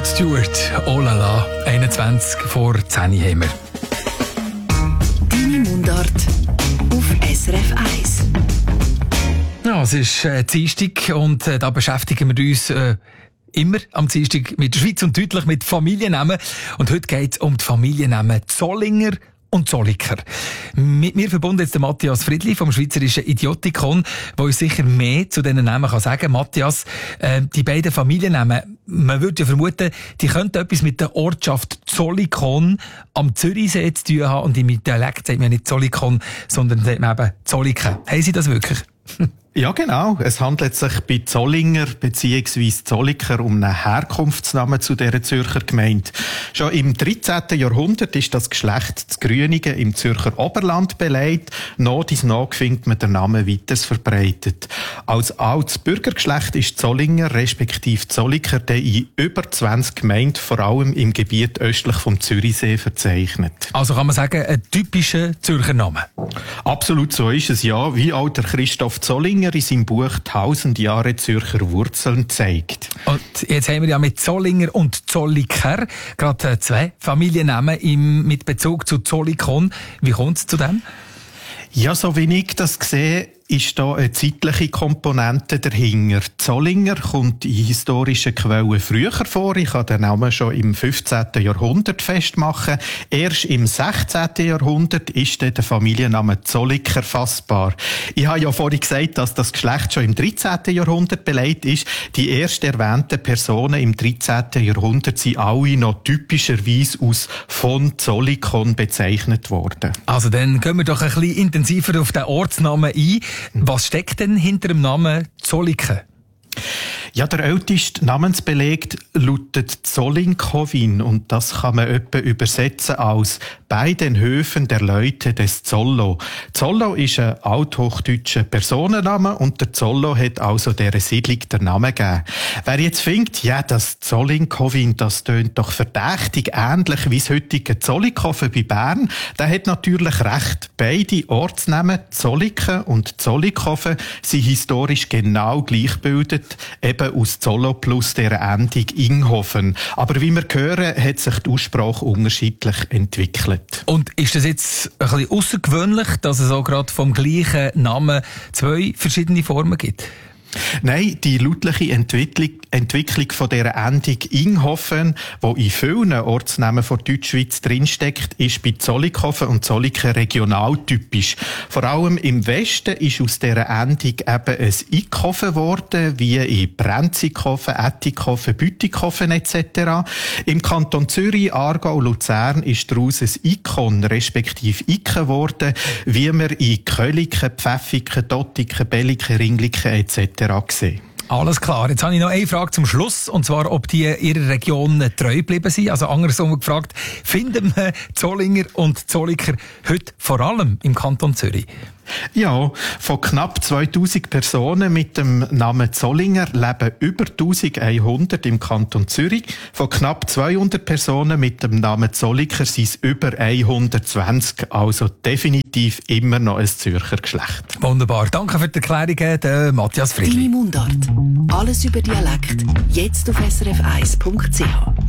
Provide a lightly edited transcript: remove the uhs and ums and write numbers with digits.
Rod Stewart, oh la la, 21 vor 10 haben wir. Deine Mundart auf SRF 1. Ja, es ist Dienstag und da beschäftigen wir uns immer am Dienstag mit der Schweiz und deutlich mit Familiennamen. Und heute geht es um die Familiennamen Zollinger und Zolliker. Mit mir verbunden jetzt der Matthias Friedli vom Schweizerischen Idiotikon, der uns sicher mehr zu diesen Namen sagen kann. Matthias, die beiden Familiennamen, man würde ja vermuten, die könnten etwas mit der Ortschaft Zollikon am Zürichsee zu tun haben. Und im Dialekt sagt man nicht Zollikon, sondern sagt man eben Zolliken. Haben Sie das wirklich? Ja, genau. Es handelt sich bei Zollinger bzw. Zolliker um einen Herkunftsnamen zu dieser Zürcher Gemeinde. Schon im 13. Jahrhundert ist das Geschlecht zu Grüningen im Zürcher Oberland belegt. Nach dies nach findet man den Namen weiter verbreitet. Als altes Bürgergeschlecht ist Zollinger respektive Zolliker in über 20 Gemeinden, vor allem im Gebiet östlich vom Zürichsee, verzeichnet. Also kann man sagen, ein typischer Zürcher Name? Absolut, so ist es, ja. Wie auch der Christoph Zollinger in seinem Buch «1000 Jahre Zürcher Wurzeln» zeigt. Und jetzt haben wir ja mit Zollinger und Zolliker gerade zwei Familiennamen mit Bezug zu Zollikon. Wie kommt es zu dem? Ja, so wie ich das sehe, ist da eine zeitliche Komponente dahinter. Zollinger kommt in historischen Quellen früher vor. Ich kann den Namen schon im 15. Jahrhundert festmachen. Erst im 16. Jahrhundert ist der Familienname Zolliker fassbar. Ich habe ja vorhin gesagt, dass das Geschlecht schon im 13. Jahrhundert belegt ist. Die erst erwähnten Personen im 13. Jahrhundert sind alle noch typischerweise aus von Zollikon bezeichnet worden. Also dann gehen wir doch ein bisschen intensiver auf den Ortsnamen ein. Was steckt denn hinter dem Namen Zolliken? Ja, der älteste Namensbeleg lautet Zollinkowin und das kann man etwa übersetzen als «bei den Höfen der Leute des Zollo». Zollo ist ein althochdeutscher Personenname und der Zollo hat also dieser Siedlung den Namen gegeben. Wer jetzt findet, ja, das Zollinkowin, das tönt doch verdächtig ähnlich wie das heutige Zollikofen bei Bern, der hat natürlich recht. Beide Ortsnamen Zolliken und Zollikofen sind historisch genau gleichgebildet, eben aus Zollo plus der Endung Inghofen. Aber wie wir hören, hat sich die Aussprache unterschiedlich entwickelt. Und ist das jetzt ein bisschen außergewöhnlich, dass es auch gerade vom gleichen Namen zwei verschiedene Formen gibt? Nein, die lautliche Entwicklung von dieser Endung Inghofen, die in vielen Ortsnamen von Deutschschweiz drinsteckt, ist bei Zollikofen und Zolliken regionaltypisch. Vor allem im Westen ist aus dieser Endung eben ein Ikhofen geworden, wie in Brenzikofen, Ettikofen, Bütikofen etc. Im Kanton Zürich, Aargau, Luzern ist daraus ein Ikon, respektive Ike geworden, wie wir in Köliken, Pfäffiken, Dottiken, Belliken, Ringliken etc. gesehen. Alles klar. Jetzt habe ich noch eine Frage zum Schluss, und zwar, ob die ihrer Region treu geblieben sind. Also andersrum gefragt, finden wir Zollinger und Zolliker heute vor allem im Kanton Zürich? Ja, von knapp 2000 Personen mit dem Namen Zollinger leben über 1100 im Kanton Zürich. Von knapp 200 Personen mit dem Namen Zolliker sind es über 120. Also definitiv immer noch ein Zürcher Geschlecht. Wunderbar. Danke für die Erklärungen, der Matthias Friedli. Deine Mundart. Alles über Dialekt. Jetzt auf srf1.ch.